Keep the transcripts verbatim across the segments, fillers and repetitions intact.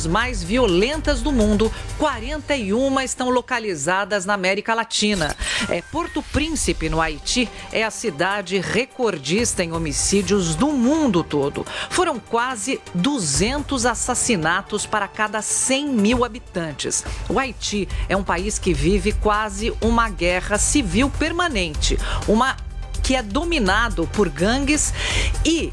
cidades mais violentas do mundo, quarenta e uma estão localizadas na América Latina. É, Porto Príncipe, no Haiti, é a cidade recordista em homicídios do mundo todo. Foram quase duzentos assassinatos para cada cem mil habitantes. O Haiti é um país que vive quase uma guerra civil permanente, uma que é dominado por gangues. E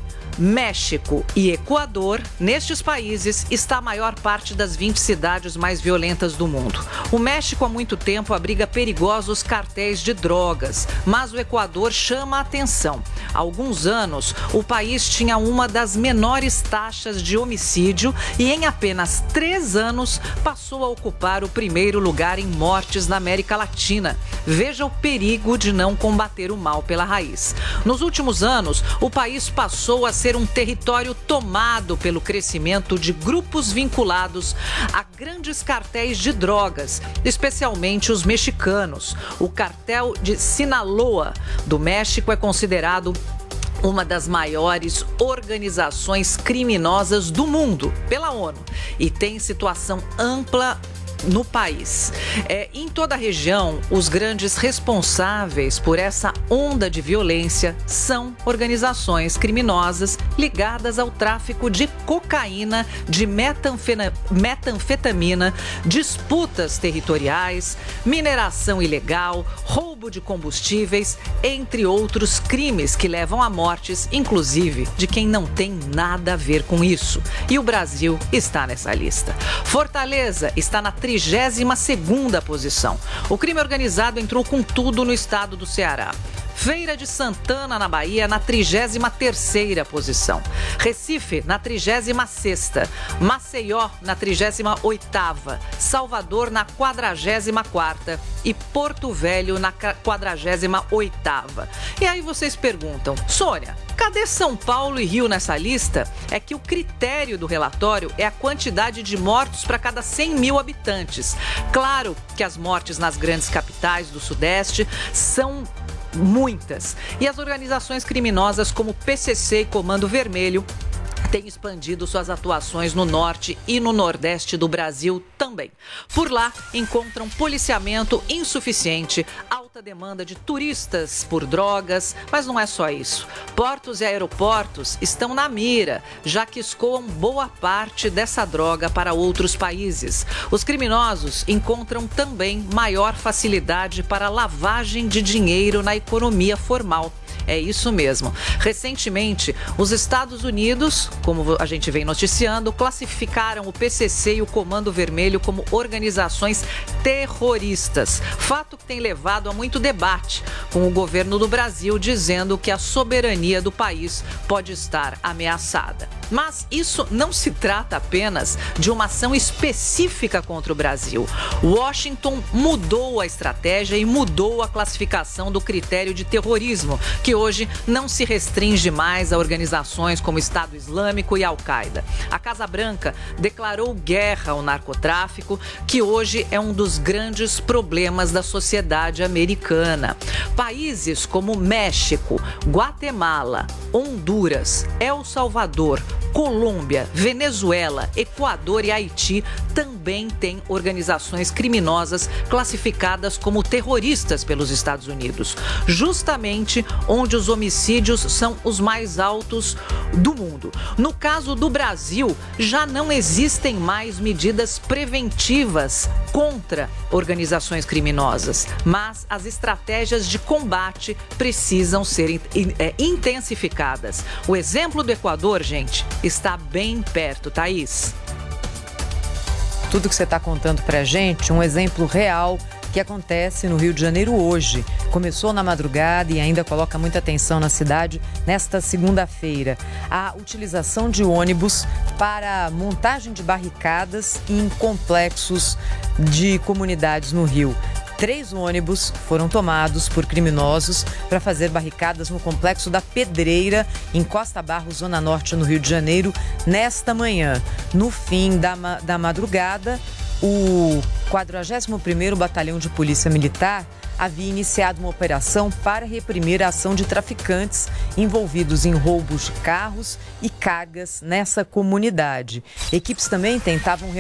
México e Equador, nestes países, está a maior parte das vinte cidades mais violentas do mundo. O México há muito tempo abriga perigosos cartéis de drogas, mas o Equador chama a atenção. Há alguns anos, o país tinha uma das menores taxas de homicídio e em apenas três anos passou a ocupar o primeiro lugar em mortes na América Latina. Veja o perigo de não combater o mal pela raiz. Nos últimos anos, o país passou a ser um território tomado pelo crescimento de grupos vinculados a grandes cartéis de drogas, especialmente os mexicanos. O cartel de Sinaloa do México é considerado uma das maiores organizações criminosas do mundo pela ONU e tem situação ampla no país. É, em toda a região, os grandes responsáveis por essa onda de violência são organizações criminosas ligadas ao tráfico de cocaína, de metanfena, metanfetamina, disputas territoriais, mineração ilegal, roubo de combustíveis, entre outros crimes que levam a mortes, inclusive de quem não tem nada a ver com isso. E o Brasil está nessa lista. Fortaleza está na trigésima segunda posição. O crime organizado entrou com tudo no estado do Ceará. Feira de Santana, na Bahia, na trigésima terceira posição. Recife, na trigésima sexta. Maceió, na trigésima oitava. Salvador, na quadragésima quarta. E Porto Velho, na quadragésima oitava. E aí vocês perguntam, Sônia, cadê São Paulo e Rio nessa lista? É que o critério do relatório é a quantidade de mortos para cada cem mil habitantes. Claro que as mortes nas grandes capitais do Sudeste são muitas. E as organizações criminosas como P C C e Comando Vermelho têm expandido suas atuações no norte e no nordeste do Brasil também. Por lá, encontram policiamento insuficiente, alta demanda de turistas por drogas, mas não é só isso. Portos e aeroportos estão na mira, já que escoam boa parte dessa droga para outros países. Os criminosos encontram também maior facilidade para lavagem de dinheiro na economia formal. É isso mesmo. Recentemente, os Estados Unidos, como a gente vem noticiando, classificaram o P C C e o Comando Vermelho como organizações terroristas. Fato que tem levado a muito debate, com o governo do Brasil dizendo que a soberania do país pode estar ameaçada. Mas isso não se trata apenas de uma ação específica contra o Brasil. Washington mudou a estratégia e mudou a classificação do critério de terrorismo, que hoje não se restringe mais a organizações como Estado Islâmico e Al-Qaeda. A Casa Branca declarou guerra ao narcotráfico, que hoje é um dos grandes problemas da sociedade americana. Países como México, Guatemala, Honduras, El Salvador, Colômbia, Venezuela, Equador e Haiti também têm organizações criminosas classificadas como terroristas pelos Estados Unidos, justamente onde os homicídios são os mais altos do mundo. No caso do Brasil, já não existem mais medidas preventivas contra organizações criminosas, mas as estratégias de combate precisam ser intensificadas. O exemplo do Equador, gente, está bem perto, Thaís. Tudo que você está contando para a gente, um exemplo real que acontece no Rio de Janeiro hoje. Começou na madrugada e ainda coloca muita atenção na cidade nesta segunda-feira. A utilização de ônibus para montagem de barricadas em complexos de comunidades no Rio. Três ônibus foram tomados por criminosos para fazer barricadas no Complexo da Pedreira, em Costa Barros, Zona Norte, no Rio de Janeiro, nesta manhã. No fim da, da madrugada, o quadragésimo primeiro Batalhão de Polícia Militar havia iniciado uma operação para reprimir a ação de traficantes envolvidos em roubos de carros e cargas nessa comunidade. Equipes também tentavam